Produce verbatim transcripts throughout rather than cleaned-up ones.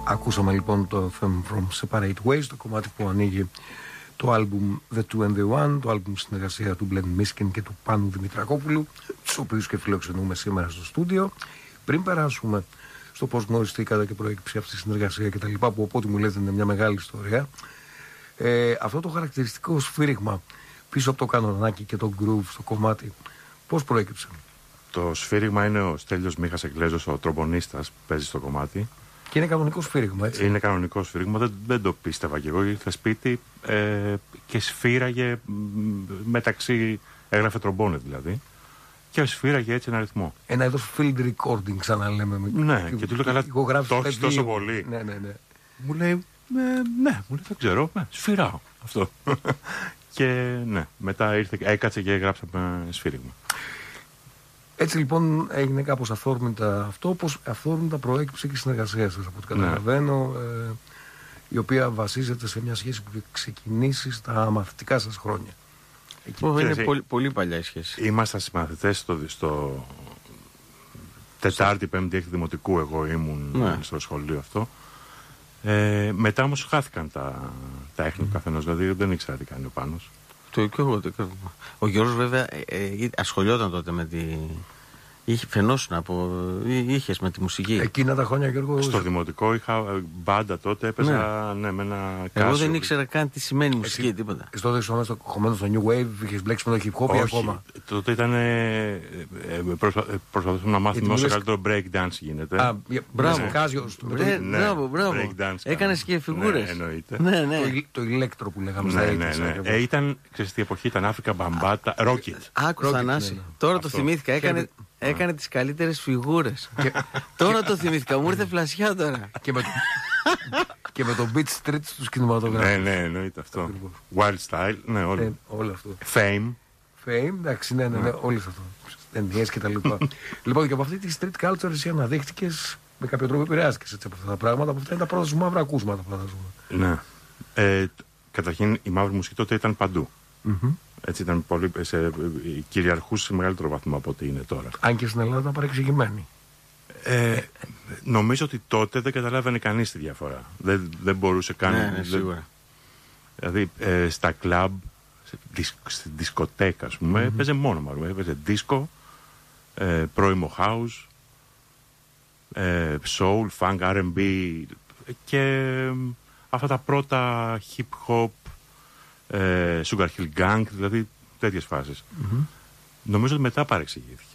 Ακούσαμε λοιπόν το Them From Separate Ways, το κομμάτι που ανοίγει το άλμπουμ The Two and The One, το άλμπουμ συνεργασία του Glenn Miskin και του Πάνου Δημητρακόπουλου, τους οποίους και φιλοξενούμε σήμερα στο στούντιο. Πριν περάσουμε στο πώς γνωριστήκατε και προέκυψε αυτή η συνεργασία και τα λοιπά, που οπότε μου λέτε είναι μια μεγάλη ιστορία, ε, αυτό το χαρακτηριστικό σφύριγμα πίσω από το κανονάκι και το groove στο κομμάτι, πώς προέκυψε? Το σφύριγμα είναι ο Στέλιος Μίχας Εκκλέζος, ο τρομπονίστας που παίζει στο κομμάτι. Και είναι κανονικό σφύριγμα, έτσι. Είναι κανονικό σφύριγμα, δεν, δεν το πίστευα κι εγώ. Ήρθε σπίτι ε, και σφύραγε μεταξύ. Έγραφε τρομπόνε δηλαδή. Και σφύραγε έτσι ένα ρυθμό. Ένα είδος field recording, ξαναλέμε. Ναι, και, και του λέω καλά. Το έχεις τόσο πολύ. Ναι, ναι, ναι. Μου λέει, ε, ναι, μου λέει, δεν ξέρω. Ναι, σφυράω αυτό. Και ναι, μετά ήρθε, έκατσε και γράψαμε σφύριγμα. Έτσι λοιπόν έγινε κάπως αυθόρμητα αυτό, όπως αυθόρμητα προέκυψε και η συνεργασία σας, από ό,τι καταλαβαίνω, ναι. ε, η οποία βασίζεται σε μια σχέση που ξεκινήσει στα μαθητικά σας χρόνια. Εκεί, oh, είναι πολύ, πολύ παλιά η σχέση. Ήμασταν συμμαθητές στο, στο Τετάρτη, Πέμπτη, Έκτη Δημοτικού, εγώ ήμουν ναι. στο σχολείο αυτό. Ε, μετά όμως χάθηκαν τα, τα έχνη του καθενός, δηλαδή δεν ήξερα τι κάνει ο Πάνος. Το και εγώ, το, ο Γιώργος βέβαια ε, ε, ασχολιόταν τότε με τη... Είχε, φαινόσουν από... Είχες με τη μουσική. Εκείνα τα χρόνια, Γιώργο. Στο δημοτικό είχα μπάντα τότε, έπαιζα ναι. Ναι, με ένα κάσιο. Εγώ δεν ήξερα καν τι σημαίνει μουσική, Εσύ, τίποτα. Εσύ τότε ήσουν στο κομμένο στο New Wave, είχες μπλέξει με το hip hop ή ακόμα? Τότε ήταν. Ε, ε, προσπα, ε, προσπαθούσαμε να μάθουμε όσο καλύτερο break dance γίνεται. Α, μπράβο, Κάζιο. Μπράβο, μπράβο. Έκανες και φιγούρες. Εννοείται. Το ηλέκτρο που λέγαμε στα έντυπα. Ήταν, ξέρεις τι εποχή ήταν, Άφρικα Μπαμπάτα, Rocket. Άκου Θανάση. Τώρα το θυμήθηκα, έκανε. Έκανε τις καλύτερες φιγούρες. Τώρα το θυμήθηκα, μου ήρθε φλασιά τώρα. Και με, το... και με τον Beat Street στους κινηματογράφους. Ναι, ναι, εννοείται αυτό. Wild Style, ναι, όλο. Ε, όλο αυτό. Fame. Fame, εντάξει, ναι, ναι, ναι, όλες αυτό. Ταινίες και τα λοιπά. Λοιπόν, και από αυτή τη street culture εσύ αναδείχτηκες, με κάποιο τρόπο επηρεάστηκες από αυτά τα πράγματα. Από αυτά είναι τα πρώτα σου μαύρα ακούσματα, φαντάζομαι. Ναι. Ε, καταρχήν η μαύρη μουσική τότε ήταν παντού. Mm-hmm. Έτσι ήταν πολύ, σε, κυριαρχούσε σε μεγαλύτερο βαθμό από ό,τι είναι τώρα. Αν και στην Ελλάδα ήταν παρεξηγημένη. Ε, νομίζω ότι τότε δεν καταλάβαινε κανείς τη διαφορά. Δεν, δεν μπορούσε καν. Ναι, ναι, σίγουρα. Δηλαδή ε, στα κλαμπ, στη δισκοτέκα, ας πούμε, mm-hmm. έπαιζε μόνο μάλλον. Έπαιζε δίσκο, ε, πρώιμο house, ε, soul, funk, αρ εντ μπι και ε, αυτά τα πρώτα hip hop. Ε, Sugar Hill Gang, δηλαδή τέτοιες φάσεις. Mm-hmm. Νομίζω ότι μετά παρεξηγήθηκε.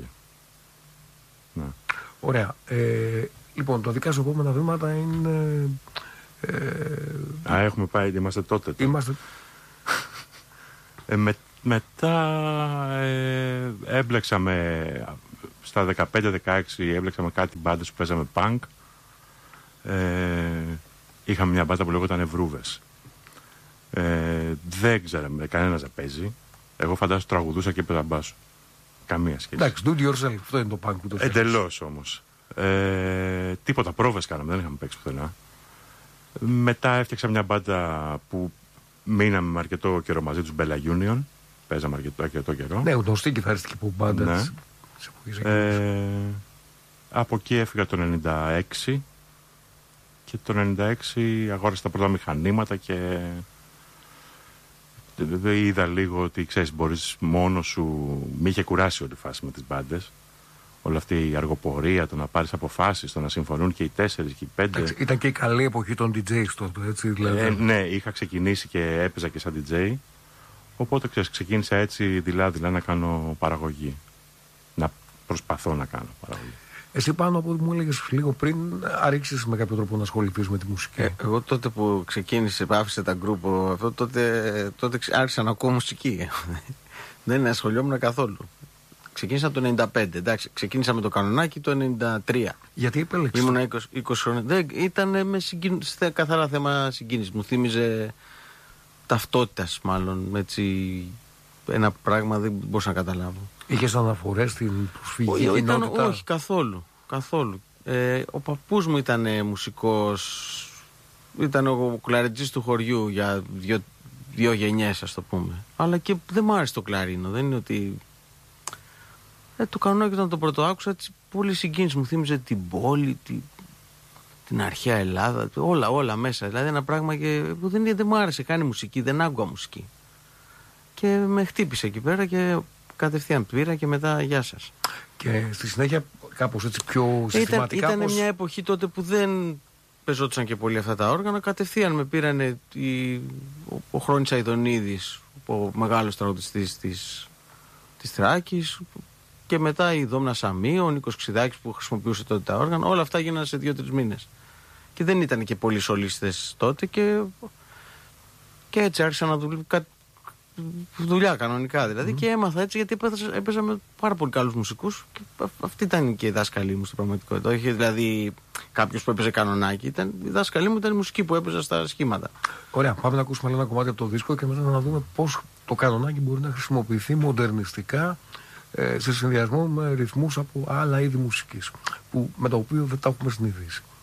Να. Ωραία. Ε, λοιπόν, τα δικά σου επόμενα βήματα είναι... Ε, Α, έχουμε πάει, είμαστε τότε. Είμαστε... ε, με, μετά ε, έμπλεξαμε στα δεκαπέντε δεκαέξι έμπλεξαμε κάτι μπάντες που παίζαμε punk. Ε, είχαμε μια μπάντα που λέγονταν Βρούβες. Ε, δεν ξέραμε, κανένας δεν παίζει. Εγώ φαντάζομαι τραγουδούσα και έπαιζα μπάσο. Καμία σχέση. Εντάξει, do it yourself, αυτό είναι το punk που το φτιάχνεις. Εντελώς όμως. Ε, τίποτα, πρόβες κάναμε, δεν είχαμε παίξει πουθενά. Μετά έφτιαξα μια μπάντα που μείναμε με αρκετό καιρό μαζί τους, Bella Union. Παίζαμε αρκετό, αρκετό καιρό. Ναι, γνωστή κιθαριστική που μπάντα. Ναι. Της, ε, από εκεί έφυγα το ενενήντα έξι και το ενενήντα έξι αγόρασα τα πρώτα μηχανήματα και είδα λίγο ότι ξέρεις, μπορείς μόνος σου. Μη είχε κουράσει όλη η φάση με τις μπάντες. Όλη αυτή η αργοπορία, το να πάρεις αποφάσεις, το να συμφωνούν και οι τέσσερις και οι πέντε. Ήταν και η καλή εποχή των ντι τζέις τότε, έτσι δηλαδή. Ε, ναι, είχα ξεκινήσει και έπαιζα και σαν ντι τζέι. Οπότε ξέρεις, ξεκίνησα έτσι δειλά-δειλά να κάνω παραγωγή. Να προσπαθώ να κάνω παραγωγή. Εσύ πάνω από ό,τι μου έλεγες λίγο πριν, άρχισες με κάποιο τρόπο να ασχοληθείς με τη μουσική. Ε, εγώ τότε που ξεκίνησε, άφησε τα γκρουπ, αυτό τότε, τότε άρχισα να ακούω μουσική. Δεν ασχολιόμουν καθόλου. Ξεκίνησα το ενενήντα πέντε, εντάξει. Ξεκίνησα με το κανονάκι το ενενήντα τρία. Γιατί επέλεξες? Ήμουνα είκοσι, είκοσι χρόνια. Δεν, ήταν με συγκίν, καθαρά θέμα συγκίνηση. Μου θύμιζε ταυτότητας, μάλλον. Έτσι, ένα πράγμα δεν μπορούσα να καταλάβω. Είχες αναφορές στην προσφυγική κοινότητα? Όχι, καθόλου. καθόλου. Ε, ο παππούς μου ήταν ε, μουσικός. Ήταν ο κλαρετζής του χωριού για δύο, δύο γενιές, ας το πούμε. Αλλά και δεν μου άρεσε το κλαρίνο. Δεν είναι ότι... Ε, το κανονάκι όταν το πρώτο άκουσα, έτσι, πολύ συγκίνηση. Μου θύμιζε την πόλη, τη... την αρχαία Ελλάδα, όλα, όλα μέσα. Δηλαδή ένα πράγμα και, που δεν, δεν μου άρεσε, κάνει μουσική, δεν άκουγα μουσική. Και με χτύπησε εκεί πέρα και κατευθείαν πήρα και μετά γεια σας. Και στη συνέχεια κάπως έτσι πιο συστηματικά. Ήταν, ήταν πώς... μια εποχή τότε που δεν πεζόντουσαν και πολύ αυτά τα όργανα. Κατευθείαν με πήρανε η, ο, ο Χρόνης Αηδονίδης, ο μεγάλος τραγουδιστής της, της Θράκης, και μετά η Δόμνα Σαμίου, ο Νίκος Ξιδάκης που χρησιμοποιούσε τότε τα όργανα. Όλα αυτά γίνανε σε δύο-τρεις μήνες. Και δεν ήταν και πολλοί σολίστες τότε και, και έτσι άρχισα να δουλεύω. Δουλειά κανονικά δηλαδή, mm. και έμαθα έτσι γιατί έπαιζα, έπαιζα με πάρα πολύ καλούς μουσικούς και αυτή ήταν και η δάσκαλή μου στην πραγματικότητα. Όχι δηλαδή κάποιος που έπαιζε κανονάκι, ήταν, η δάσκαλή μου ήταν η μουσική που έπαιζα στα σχήματα. Ωραία, πάμε να ακούσουμε ένα κομμάτι από το δίσκο και μετά να δούμε πώς το κανονάκι μπορεί να χρησιμοποιηθεί μοντερνιστικά ε, σε συνδυασμό με ρυθμούς από άλλα είδη μουσικής που, με το οποίο δεν τα έχουμε συνηθίσει.